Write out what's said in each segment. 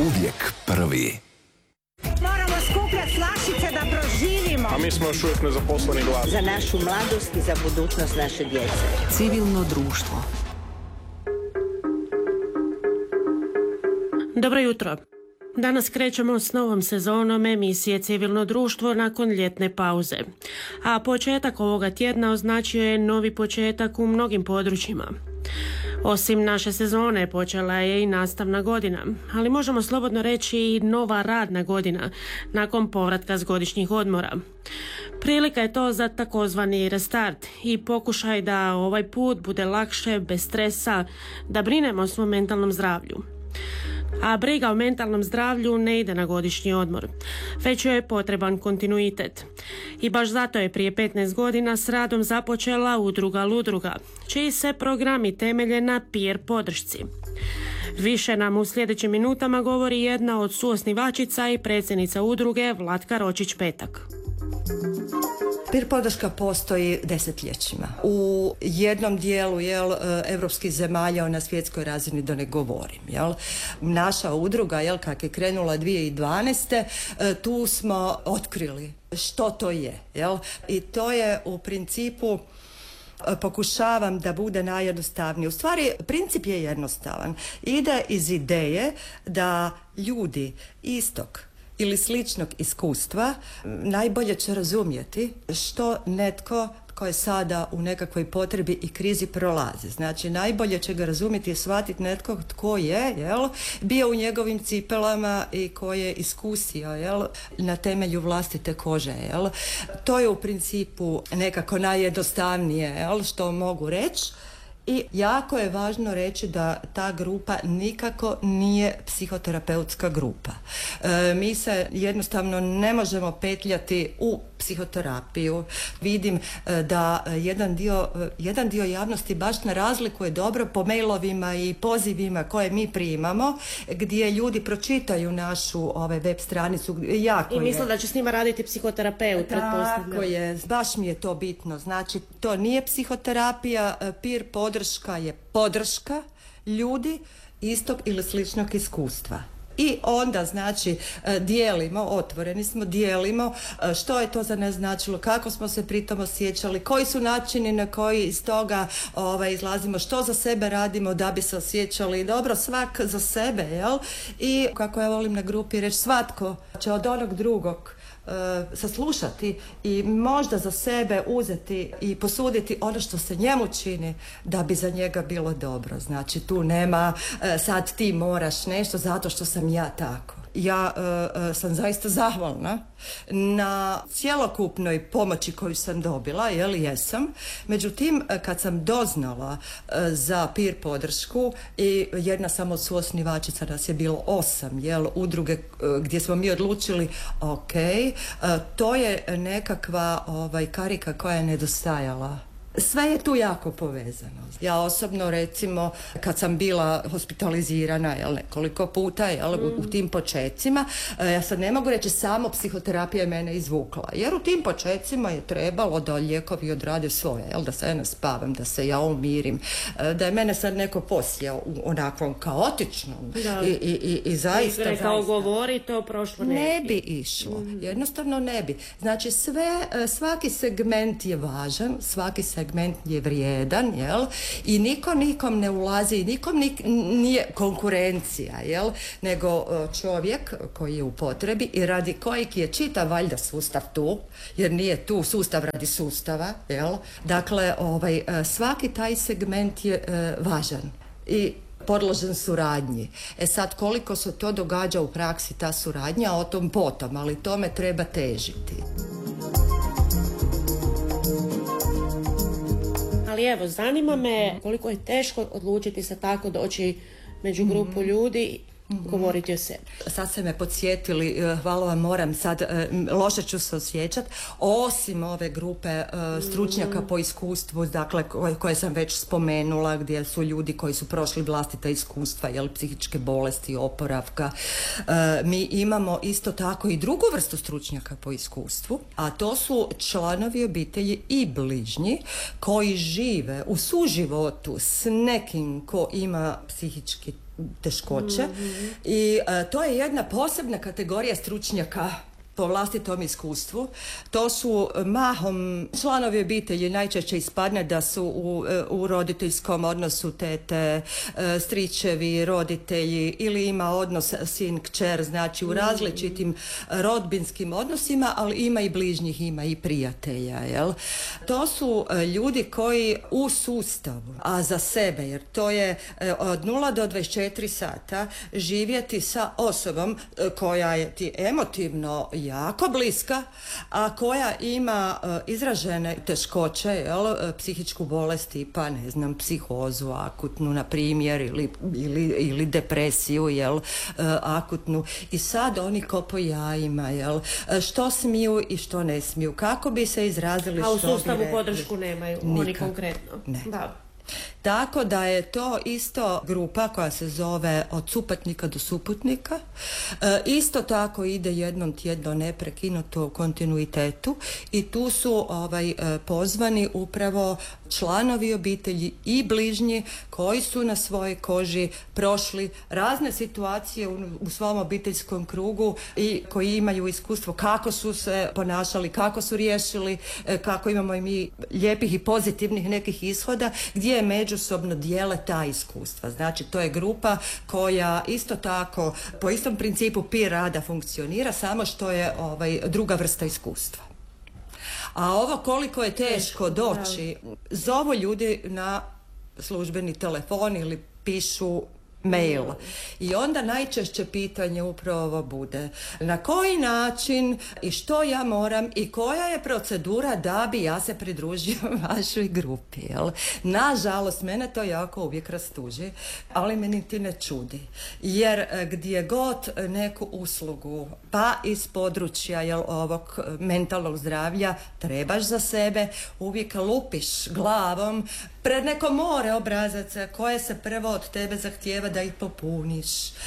Uvijek prvi. Moramo skupljati flašice da proživimo. A mi smo još uvijek nezaposleni glas. Za našu mladost i za budućnost naše djece. Civilno društvo. Dobro jutro. Danas krećemo s novom sezonom emisije Civilno društvo nakon ljetne pauze. A početak ovoga tjedna označio je novi početak u mnogim područjima. Osim naše sezone počela je i nastavna godina, ali možemo slobodno reći i nova radna godina nakon povratka s godišnjih odmora. Prilika je to za takozvani restart i pokušaj da ovaj put bude lakše, bez stresa, da brinemo o svom mentalnom zdravlju. A briga o mentalnom zdravlju ne ide na godišnji odmor, već joj je potreban kontinuitet. I baš zato je prije 15 godina s radom započela udruga Ludruga, čiji se programi temelje na peer podršci. Više nam u sljedećim minutama govori jedna od suosnivačica i predsjednica udruge Vlatka Ročić-Petak. Peer podrška postoji desetljećima. U jednom dijelu evropskih zemalja, na svjetskoj razini da ne govorim. Naša udruga, kak je krenula 2012. Tu smo otkrili što to je. I to je u principu, pokušavam da bude najjednostavnije. U stvari, princip je jednostavan. Ide iz ideje da ljudi istog ili sličnog iskustva najbolje će razumjeti što netko tko je sada u nekakvoj potrebi i krizi prolazi. Znači, najbolje će ga razumjeti i shvatiti netko tko je, bio u njegovim cipelama i ko je iskusio, na temelju vlastite kože, To je u principu nekako najjednostavnije, što mogu reći. I jako je važno reći da ta grupa nikako nije psihoterapeutska grupa. Mi se jednostavno ne možemo petljati u psihoterapiju. Vidim da jedan dio javnosti baš ne razlikuje dobro po mailovima i pozivima koje mi primamo, gdje ljudi pročitaju našu web stranicu. I misle da će s njima raditi psihoterapeut. Tako je, baš mi je to bitno. Znači, to nije psihoterapija, peer podrška je podrška ljudi istog ili sličnog iskustva. I onda, znači, dijelimo, otvoreni smo, dijelimo što je to za nas značilo, kako smo se pritom osjećali, koji su načini na koji iz toga izlazimo, što za sebe radimo da bi se osjećali dobro, svak za sebe, I kako ja volim na grupi reći, svatko će od onog drugog saslušati i možda za sebe uzeti i posuditi ono što se njemu čini da bi za njega bilo dobro. Znači, tu nema sad ti moraš nešto zato što sam ja tako. Ja sam zaista zahvalna na cjelokupnoj pomoći koju sam dobila, jesam. Međutim, kad sam doznala za peer podršku i jedna sam od suosnivačica, nas je bilo 8, udruge gdje smo mi odlučili, to je nekakva karika koja je nedostajala. Sve je tu jako povezano. Ja osobno, recimo, kad sam bila hospitalizirana nekoliko puta u tim počecima, ja sad ne mogu reći samo psihoterapija je mene izvukla, jer u tim počecima je trebalo da lijekovi odrade svoje, da se ja naspavam, da se ja umirim, da je mene sad neko posijao u onakvom kaotičnom i zaista kao govori, to prošlo ne bi išlo. Jednostavno ne bi. Znači, svaki segment je važan, svaki segment je vrijedan, i niko nikom ne ulazi i nikom nije konkurencija, nego čovjek koji je u potrebi i radi kojeg je čitav valjda sustav tu, jer nije tu sustav radi sustava, Dakle, svaki taj segment je važan i podložen suradnji. Sad, koliko se to događa u praksi, ta suradnja, o tom potom, ali tome treba težiti. Ali evo, zanima me koliko je teško odlučiti se tako doći među grupu ljudi, govoriti o sebi. Sad ste me podsjetili, hvala vam, moram sad, loše ću se osjećati, osim ove grupe stručnjaka po iskustvu, dakle, koje sam već spomenula, gdje su ljudi koji su prošli vlastita iskustva, psihičke bolesti, oporavka. Mi imamo isto tako i drugu vrstu stručnjaka po iskustvu, a to su članovi obitelji i bližnji koji žive u suživotu s nekim ko ima psihički teškoće i to je jedna posebna kategorija stručnjaka po vlastitom iskustvu. To su mahom članovi obitelji, najčešće ispadne da su u roditeljskom odnosu tete, stričevi, roditelji ili ima odnos sin, kćer, znači u različitim rodbinskim odnosima, ali ima i bližnjih, ima i prijatelja. Jel? To su ljudi koji u sustavu, a za sebe, jer to je od 0 do 24 sata živjeti sa osobom koja je ti emotivno jako bliska, a koja ima izražene teškoće, jel, psihičku bolest tipa, ne znam, psihozu akutnu, na primjer, ili depresiju, jel, akutnu. I sad oni ko po jajima, jel, što smiju i što ne smiju, kako bi se izrazili, a u što bi sustavu rekli. podršku nemaju, Nikad. oni konkretno. Ne. Da. Tako da je to isto grupa koja se zove od supatnika do suputnika. Isto tako ide jednom tjedno neprekinuto u kontinuitetu i tu su pozvani upravo članovi obitelji i bližnji koji su na svojoj koži prošli razne situacije u svom obiteljskom krugu i koji imaju iskustvo kako su se ponašali, kako su riješili, kako imamo i mi lijepih i pozitivnih nekih ishoda gdje međusobno dijele ta iskustva. Znači to je grupa koja isto tako po istom principu peer rada funkcionira, samo što je druga vrsta iskustva. A ovo koliko je teško doći, zovu ljudi na službeni telefon ili pišu mail. I onda najčešće pitanje upravo bude na koji način i što ja moram i koja je procedura da bi ja se pridružio vašoj grupi. Jel? Nažalost, mene to jako uvijek rastuži, ali me niti ne čudi. Jer gdje god neku uslugu, pa iz područja ovog mentalnog zdravlja trebaš za sebe, uvijek lupiš glavom pred neko more obrazaca koje se prvo od tebe zahtijeva da ih popuniš,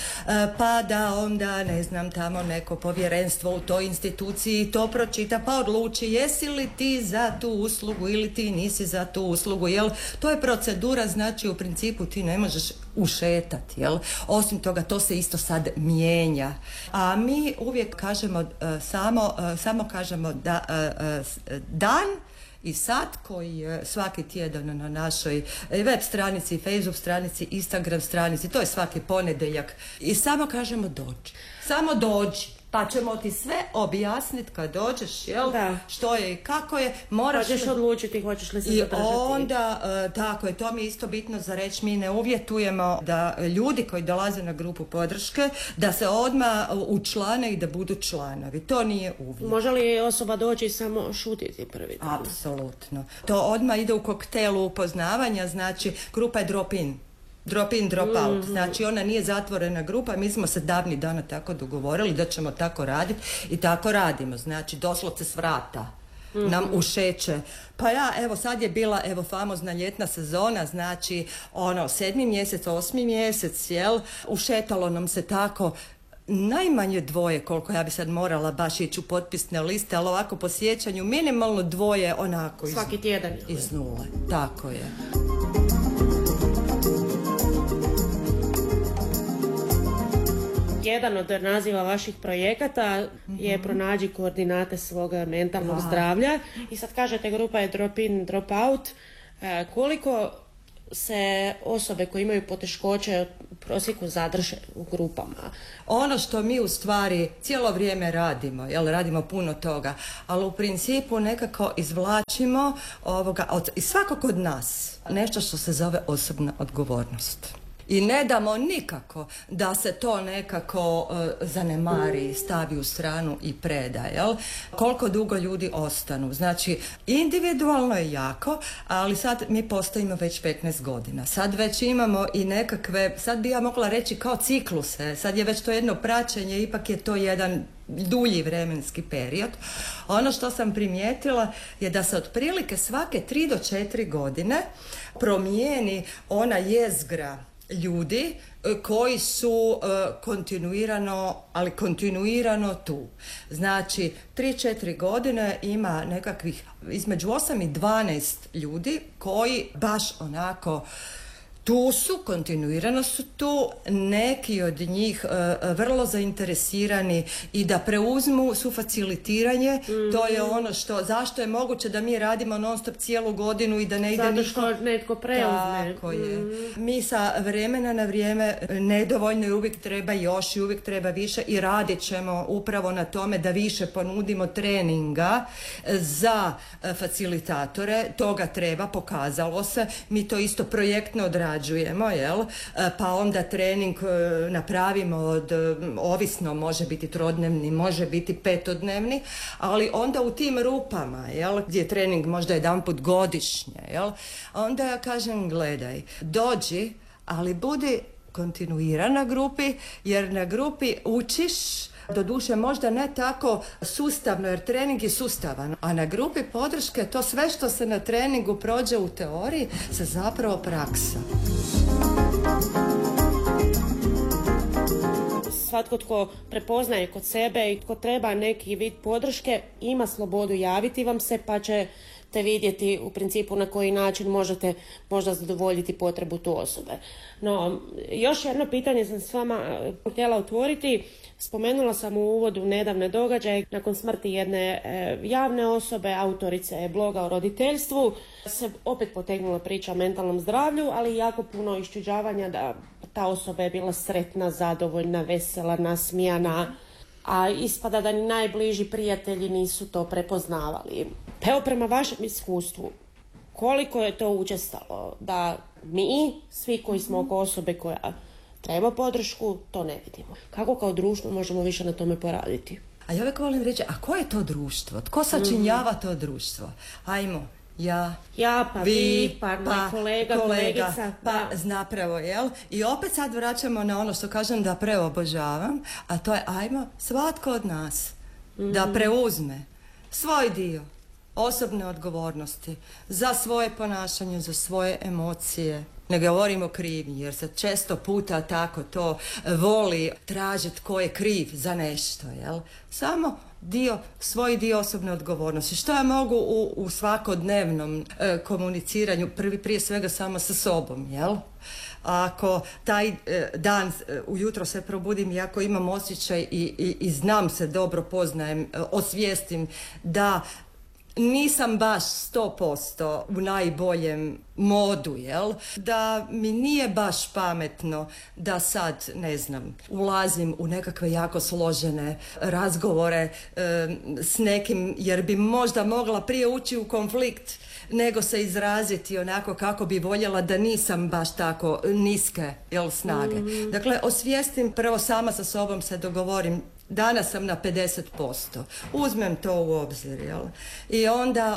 pa da onda, ne znam, tamo neko povjerenstvo u toj instituciji to pročita pa odluči jesi li ti za tu uslugu ili ti nisi za tu uslugu, jel? To je procedura, znači u principu ti ne možeš ušetati, jel? Osim toga, to se isto sad mijenja. A mi uvijek kažemo, samo kažemo da dan i sat koji je svaki tjedan na našoj web stranici, Facebook stranici, Instagram stranici, to je svaki ponedjeljak. I samo kažemo dođi. Samo dođi. Pa ćemo ti sve objasniti kad dođeš, jel? Da. Što je i kako je. Moraš ćeš odlučiti hoćeš li se zadržati. I onda, tako je, to mi je isto bitno za reći, mi ne uvjetujemo da ljudi koji dolaze na grupu podrške, da se odmah učlane i da budu članovi. To nije uvjet. Može li osoba doći i samo šutiti prvi dan? Apsolutno. To odmah ide u koktelu upoznavanja, znači grupa je drop-in. Drop-in, drop-out. Znači ona nije zatvorena grupa, mi smo se davnih dana tako dogovorili da ćemo tako raditi i tako radimo. Znači doslovce s vrata nam ušeće. Pa evo sad je bila famozna ljetna sezona, znači 7. mjesec, 8. mjesec, jel? Ušetalo nam se tako najmanje dvoje, koliko ja bi sad morala baš ići u potpisne liste, ali ovako po sjećanju minimalno dvoje onako svaki tjedan iz nule. Tako je. Jedan od naziva vaših projekata je pronađi koordinate svoga mentalnog zdravlja i sad kažete grupa je drop in, drop out. Koliko se osobe koje imaju poteškoće u prosjeku zadrže u grupama? Ono što mi u stvari cijelo vrijeme radimo, radimo puno toga, ali u principu nekako izvlačimo iz svakog od nas nešto što se zove osobna odgovornost. I ne damo nikako da se to nekako zanemari, stavi u stranu i preda, jel? Koliko dugo ljudi ostanu. Znači, individualno je jako, ali sad mi postojimo već 15 godina. Sad već imamo i nekakve, sad bi ja mogla reći kao cikluse, sad je već to jedno praćenje, ipak je to jedan dulji vremenski period. Ono što sam primijetila je da se otprilike svake 3 do 4 godine promijeni ona jezgra ljudi koji su kontinuirano tu. Znači, 3-4 godine ima nekakvih između 8 i 12 ljudi koji baš onako tu su, kontinuirano su tu, neki od njih vrlo zainteresirani i da preuzmu sufacilitiranje, to je ono zašto je moguće da mi radimo non stop cijelu godinu i da ne ide zato što netko preuzme. Tako je. Mi sa vremena na vrijeme nedovoljno i uvijek treba još i uvijek treba više i radit ćemo upravo na tome da više ponudimo treninga za facilitatore, toga treba, pokazalo se, mi to isto projektno odrađujemo, jel? Pa onda trening napravimo ovisno, može biti trodnevni, može biti petodnevni, ali onda u tim rupama, jel? Gdje je trening možda jedanput godišnje, jel? Onda ja kažem, gledaj, dođi, ali budi kontinuiran na grupi, jer na grupi učiš, doduše možda ne tako sustavno, jer trening je sustavan, a na grupi podrške to sve što se na treningu prođe u teoriji se zapravo praksa. Svatko tko prepoznaje kod sebe i tko treba neki vid podrške ima slobodu javiti vam se, pa ćete vidjeti u principu na koji način možete možda zadovoljiti potrebu tu osobe. No, još jedno pitanje sam s vama htjela otvoriti. Spomenula sam u uvodu nedavne događaje. Nakon smrti jedne javne osobe, autorice bloga o roditeljstvu, se opet potegnula priča o mentalnom zdravlju, ali jako puno iščuđavanja da ta osoba je bila sretna, zadovoljna, vesela, nasmijana, a ispada da ni najbliži prijatelji nisu to prepoznavali. Evo, prema vašem iskustvu, koliko je to učestalo da mi, svi koji smo oko osobe koja treba podršku, to ne vidimo? Kako kao društvo možemo više na tome poraditi? A ja uvijek volim reći, a ko je to društvo? Tko sačinjava to društvo? Ajmo, ja, pa vi, pa kolega, kolegica. Pa napravo, jel? I opet sad vraćamo na ono što kažem da preobožavam, a to je, ajmo, svatko od nas da preuzme svoj dio osobne odgovornosti za svoje ponašanje, za svoje emocije. Ne govorimo krivnji, jer se često puta tako to voli tražiti tko je kriv za nešto, jel? Samo svoj dio osobne odgovornosti. Što ja mogu u svakodnevnom komuniciranju, prije svega samo sa sobom, jel? Ako taj dan ujutro se probudim i ako imam osjećaj i znam se, dobro poznajem, osvijestim da nisam baš 100% u najboljem modu, jel? Da mi nije baš pametno da sad, ne znam, ulazim u nekakve jako složene razgovore s nekim, jer bi možda mogla prije ući u konflikt nego se izraziti onako kako bi voljela da nisam baš tako niske, jel, snage. Dakle, osvijestim, prvo sama sa sobom se dogovorim, danas sam na 50%. Uzmem to u obzir, jel? I onda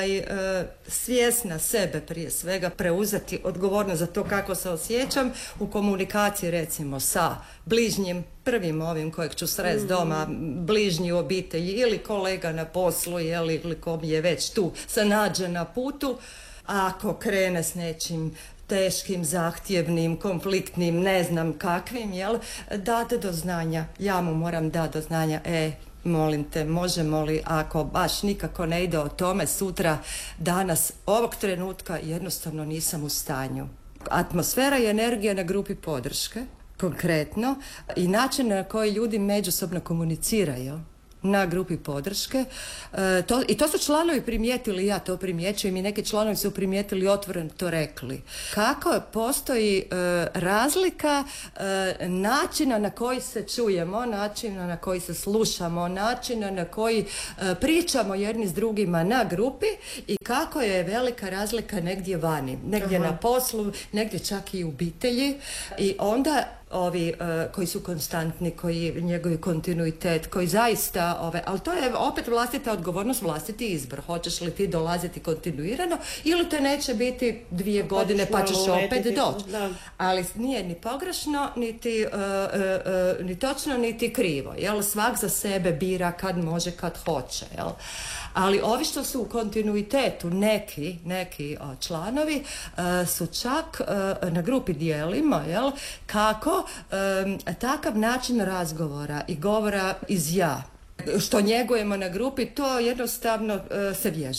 svjesna sebe prije svega preuzeti odgovornost za to kako se osjećam u komunikaciji recimo sa bližnjim, prvim ovim kojeg ću srest doma, bližnji u obitelji ili kolega na poslu, jel, ili ko mi je već tu se nađe na putu. Ako krene s nečim teškim, zahtjevnim, konfliktnim, ne znam kakvim, jel, date do znanja. Ja mu moram dati do znanja, molim te, možemo li, ako baš nikako ne ide o tome sutra, danas, ovog trenutka jednostavno nisam u stanju. Atmosfera i energija na grupi podrške, konkretno, i način na koji ljudi međusobno komuniciraju na grupi podrške. I to su članovi primijetili, ja to primjećujem i neki članovi su primijetili, otvoreno to rekli. Kako postoji razlika načina na koji se čujemo, načina na koji se slušamo, načina na koji pričamo jedni s drugima na grupi i kako je velika razlika negdje vani, negdje na poslu, negdje čak i u obitelji. I onda ovi koji su konstantni, koji njegovi kontinuitet, koji zaista, ali to je opet vlastita odgovornost, vlastiti izbor. Hoćeš li ti dolaziti kontinuirano ili te neće biti 2 godine pa ćeš opet doći. Ali nije ni pogrešno, niti ni točno, niti krivo. Jel? Svak za sebe bira kad može, kad hoće. Jel? Ali ovi što su u kontinuitetu, neki članovi su čak na grupi dijelimo, jel, kako takav način razgovora i govora iz ja, što njegujemo na grupi, to jednostavno se vježba.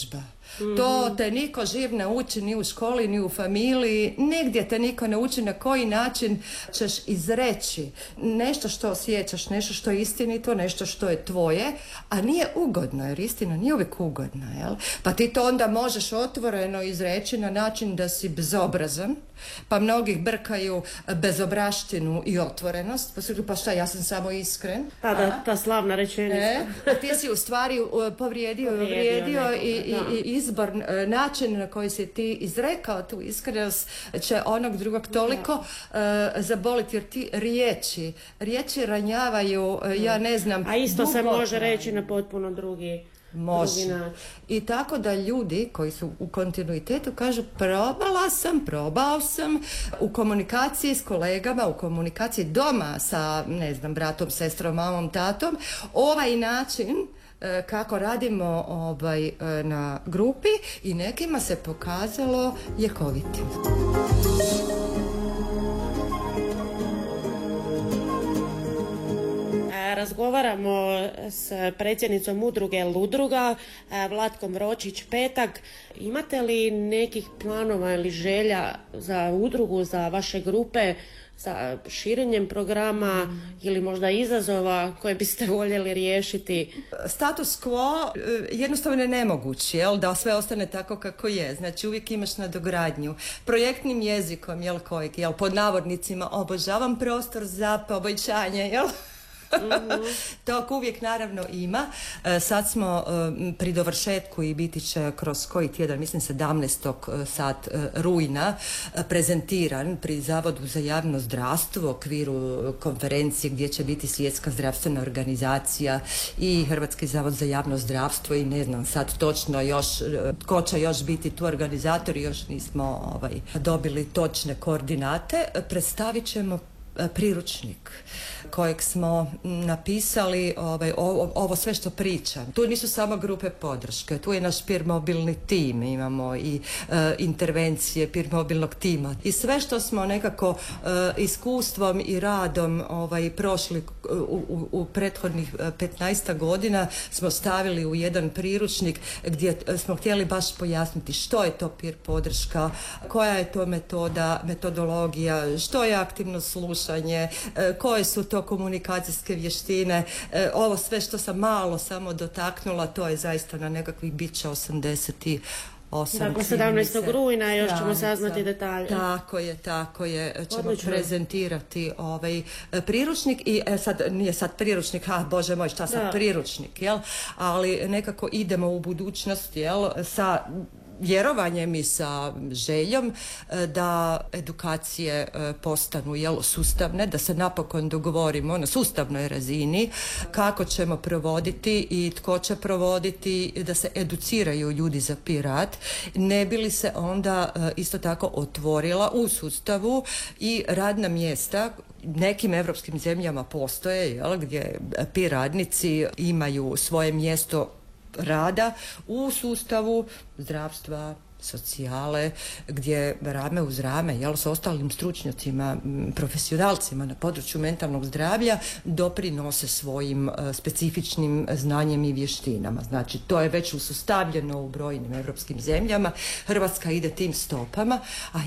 To te niko živ ne uči ni u školi, ni u familiji, nigdje te niko ne uči na koji način ćeš izreći nešto što osjećaš, nešto što je istinito, nešto što je tvoje, a nije ugodno, jer istina nije uvijek ugodna, jel? Pa ti to onda možeš otvoreno izreći na način da si bezobrazan, pa mnogih brkaju bezobraštinu i otvorenost, pa šta, ja sam samo iskren. Ta slavna rečenica. A ti si u stvari povrijedio i izbor, način na koji si ti izrekao tu iskrenost će onog drugog toliko zaboliti, jer ti riječi ranjavaju, ja ne znam. A isto se može reći na potpuno drugi način. I tako da ljudi koji su u kontinuitetu kažu probao sam u komunikaciji s kolegama, u komunikaciji doma sa, ne znam, bratom, sestrom, mamom, tatom, ovaj način kako radimo na grupi i nekima se pokazalo ljekovitim. Razgovaramo s predsjednicom udruge Ludruga, Vlatkom Ročić-Petak. Imate li nekih planova ili želja za udrugu, za vaše grupe, sa širenjem programa ili možda izazova koje biste voljeli riješiti? Status quo jednostavno je nemoguć, jel, da sve ostane tako kako je. Znači uvijek imaš nadogradnju. Projektnim jezikom, kojeg, pod navodnicima, obožavam prostor za poboljšanje, jel? Tog uvijek naravno ima. Sad smo pri dovršetku i biti će kroz koji tjedan, mislim 17. rujna, prezentiran pri Zavodu za javno zdravstvo u okviru konferencije gdje će biti Svjetska zdravstvena organizacija i Hrvatski zavod za javno zdravstvo i ne znam sad točno još ko će još biti tu organizatori, još nismo dobili točne koordinate. Predstavit ćemo priručnik kojeg smo napisali, ovo sve što pričam. Tu nisu samo grupe podrške, tu je naš peer mobilni tim, imamo i intervencije peer mobilnog tima. I sve što smo nekako iskustvom i radom prošli u prethodnih 15 godina smo stavili u jedan priručnik gdje smo htjeli baš pojasniti što je to peer podrška, koja je to metodologija, što je aktivno slušanje, koje su to komunikacijske vještine. Ovo sve što sam malo samo dotaknula, to je zaista na nekakvih bića 88. Dakle, 17. rujna još ćemo saznati detalje. Tako je. Ćemo prezentirati priručnik i nije sad priručnik, bože moj, šta sad priručnik, jel? Ali nekako idemo u budućnost, jel? Sa vjerovanjem i sa željom da edukacije postanu sustavne, da se napokon dogovorimo na sustavnoj razini kako ćemo provoditi i tko će provoditi, da se educiraju ljudi za peer rad, ne bi li se onda isto tako otvorila u sustavu i radna mjesta. Nekim evropskim zemljama postoje, gdje peer radnici imaju svoje mjesto rada u sustavu zdravstva, socijale, gdje rame uz rame, s ostalim stručnjacima, profesionalcima na području mentalnog zdravlja doprinose svojim specifičnim znanjem i vještinama. Znači, to je već usustavljeno u brojnim evropskim zemljama. Hrvatska ide tim stopama, a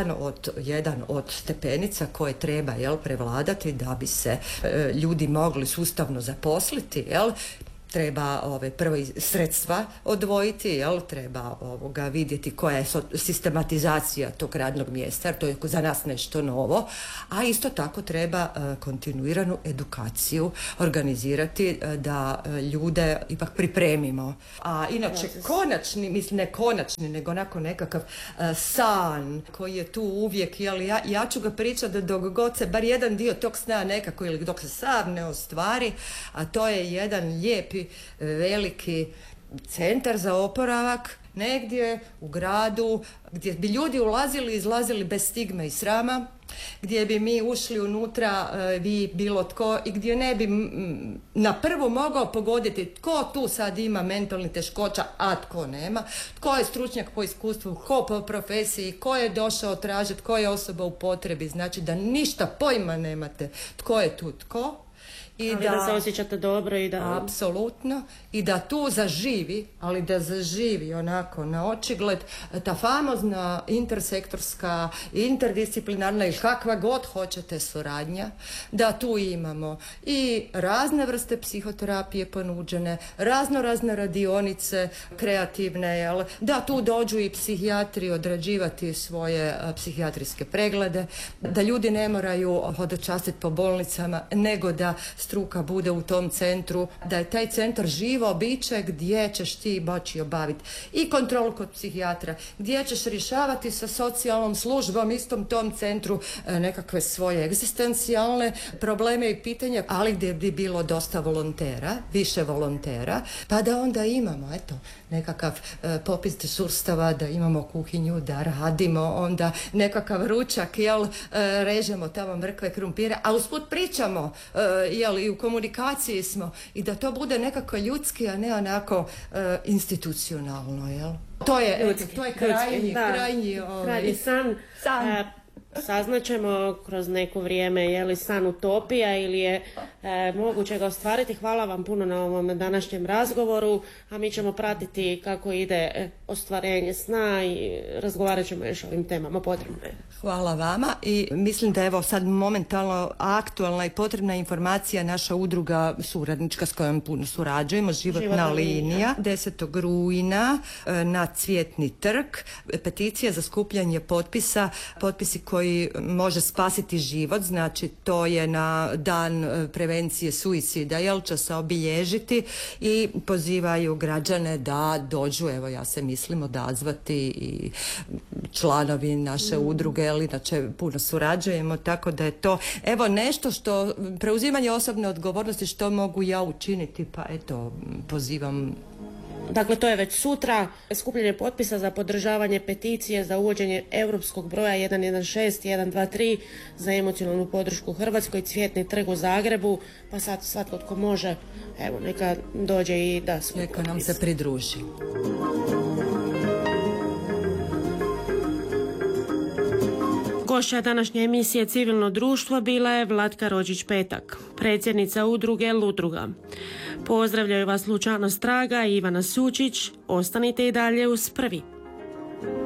jedan od stepenica koje treba prevladati da bi se ljudi mogli sustavno zaposliti, treba prvo sredstva odvojiti, treba vidjeti koja je sistematizacija tog radnog mjesta, jer to je za nas nešto novo, a isto tako treba kontinuiranu edukaciju organizirati da ljude ipak pripremimo. A inače ne konačni, nego onako nekakav san koji je tu uvijek, ja ću ga pričati da dok god se bar jedan dio tog sna nekako, ili dok se sav ne ostvari, a to je jedan lijepi veliki centar za oporavak negdje u gradu gdje bi ljudi ulazili i izlazili bez stigme i srama, gdje bi mi ušli unutra, vi bilo tko, i gdje ne bi na prvu mogao pogoditi tko tu sad ima mentalnih teškoća, a tko nema, tko je stručnjak po iskustvu, tko po profesiji, tko je došao tražiti, tko je osoba u potrebi. Znači da ništa pojma nemate tko je tu tko. I da se osjećate dobro i da... Apsolutno. I da tu zaživi, ali da zaživi onako na očigled ta famozna intersektorska, interdisciplinarna ili kakva god hoćete suradnja, da tu imamo i razne vrste psihoterapije ponuđene, razne radionice kreativne, jel? Da tu dođu i psihijatri odrađivati svoje psihijatrijske preglede, da ljudi ne moraju hodočastiti po bolnicama, nego da struka bude u tom centru, da je taj centar živo biće gdje ćeš ti moći obaviti i kontrolu kod psihijatra, gdje ćeš rješavati sa socijalnom službom istom tom centru nekakve svoje egzistencijalne probleme i pitanja, ali gdje bi bilo dosta volontera, više volontera, pa da onda imamo nekakav popis dežurstava, da imamo kuhinju, da radimo onda nekakav ručak, režemo tamo mrkve, krumpire, a usput pričamo, i u komunikaciji smo i da to bude nekako ljudski, a ne onako institucionalno, To je krajnji san. Saznaćemo kroz neko vrijeme je li san utopija ili je moguće ga ostvariti. Hvala vam puno na ovom današnjem razgovoru, a mi ćemo pratiti kako ide ostvarenje sna i razgovarat ćemo još o ovim temama potrebne. Hvala vama i mislim da evo sad momentalno aktualna i potrebna informacija naša udruga suradnička s kojom puno surađujemo, Životna linija, 10. rujna na Cvjetni trg, peticija za skupljanje potpisa, potpisi koji može spasiti život, znači to je na dan prevencije suicida, će se obilježiti i pozivaju građane da dođu, evo ja se mislim odazvati i članovi naše udruge, inače puno surađujemo, tako da je to evo nešto što, preuzimanje osobne odgovornosti što mogu ja učiniti, pa pozivam. Dakle, to je već sutra, skupljanje potpisa za podržavanje peticije za uvođenje europskog broja 116 123 za emocionalnu podršku Hrvatskoj, Cvjetni trg u Zagrebu, pa sad svatko tko može, evo, neka dođe i da svoj potpis. Neka nam se pridruži. Gošća današnje emisije Civilno društvo bila je Vlatka Rođić-Petak, predsjednica udruge Ludruga. Pozdravljaju vas Lučano Straga i Ivana Sučić. Ostanite i dalje uz Prvi.